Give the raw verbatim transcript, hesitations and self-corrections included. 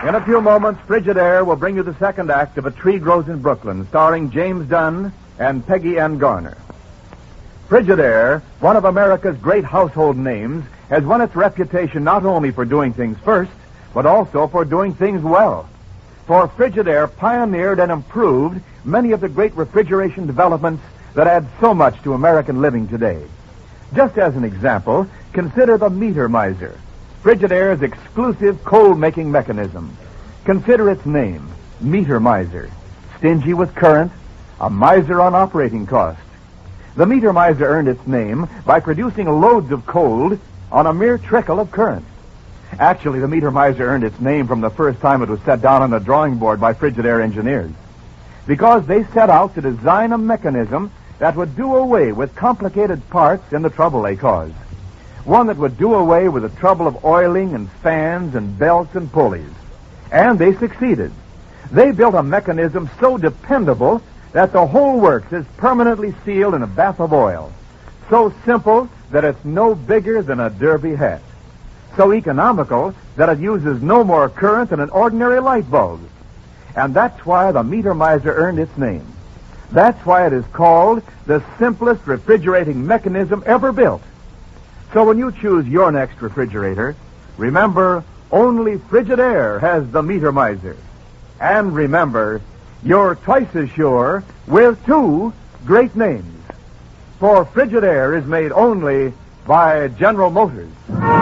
In a few moments, Frigidaire will bring you the second act of A Tree Grows in Brooklyn, starring James Dunn and Peggy Ann Garner. Frigidaire, one of America's great household names, has won its reputation not only for doing things first, but also for doing things well. For Frigidaire pioneered and improved many of the great refrigeration developments that add so much to American living today. Just as an example, consider the Meter Miser, Frigidaire's exclusive cold-making mechanism. Consider its name, Meter Miser. Stingy with current, a miser on operating cost. The Meter Miser earned its name by producing loads of cold on a mere trickle of current. Actually, the Meter Miser earned its name from the first time it was set down on the drawing board by Frigidaire engineers, because they set out to design a mechanism that would do away with complicated parts in the trouble they caused. One that would do away with the trouble of oiling and fans and belts and pulleys. And they succeeded. They built a mechanism so dependable that the whole works is permanently sealed in a bath of oil. So simple that it's no bigger than a derby hat. So economical that it uses no more current than an ordinary light bulb. And that's why the Meter Miser earned its name. That's why it is called the simplest refrigerating mechanism ever built. So when you choose your next refrigerator, remember, only Frigidaire has the Meter Miser. And remember, you're twice as sure with two great names. For Frigidaire is made only by General Motors.